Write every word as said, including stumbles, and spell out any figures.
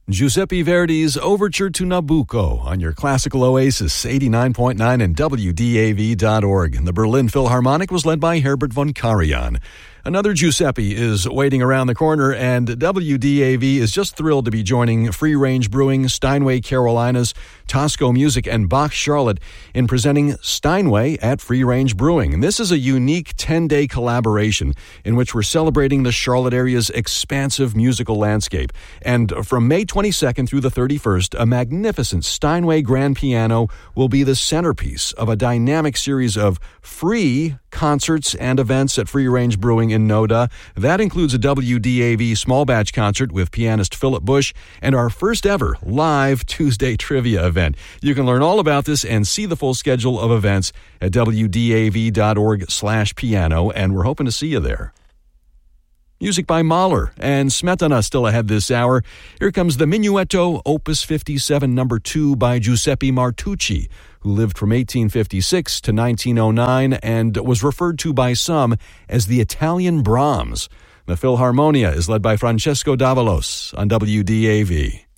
Giuseppe Verdi's Overture to Nabucco on your classical oasis, eighty-nine point nine and W D A V dot org. And the Berlin Philharmonic was led by Herbert von Karajan. Another Giuseppe is waiting around the corner, and W D A V is just thrilled to be joining Free Range Brewing, Steinway Carolinas, Tosco Music, and Bach Charlotte in presenting Steinway at Free Range Brewing. And this is a unique ten-day collaboration in which we're celebrating the Charlotte area's expansive musical landscape. And from May twenty-second through the thirty-first, a magnificent Steinway grand piano will be the centerpiece of a dynamic series of free concerts and events at Free Range Brewing in Noda. That includes a W D A V small batch concert with pianist Philip Bush and our first ever live Tuesday trivia event. You can learn all about this and see the full schedule of events at W D A V dot org slash piano, and we're hoping to see you there. Music by Mahler and Smetana still ahead this hour. Here comes the Minuetto, Opus fifty-seven, number two by Giuseppe Martucci, who lived from eighteen fifty-six to nineteen oh nine and was referred to by some as the Italian Brahms. The Philharmonia is led by Francesco Davalos on W D A V.